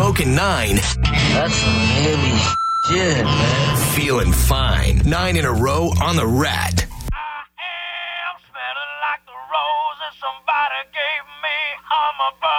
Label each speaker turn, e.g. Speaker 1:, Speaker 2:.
Speaker 1: Smoking 9.
Speaker 2: That's some heavy shit, man.
Speaker 1: Feeling fine. 9 in a row on the Rat.
Speaker 3: I am smelling like the roses somebody gave me. I'm a